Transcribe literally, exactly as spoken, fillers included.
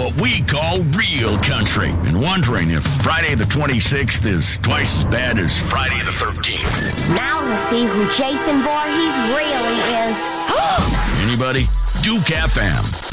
what we call real country, and wondering if Friday the twenty-sixth is twice as bad as Friday the thirteenth. Now we'll see who Jason Voorhees really is. Anybody? Duke F M.